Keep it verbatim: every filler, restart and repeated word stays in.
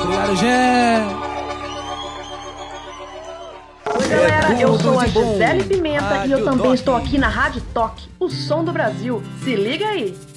Obrigado, gente. Oi, galera, eu sou a Tudo de bom. Gisele Pimenta e eu Rádio também Toque. estou aqui na Rádio Toque, o som do Brasil. Se liga aí!